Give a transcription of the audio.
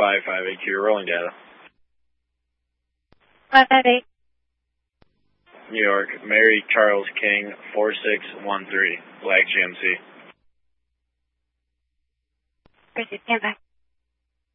558, your rolling data. 558. New York, Mary Charles King, 4613, Black GMC. Proceed, stand by.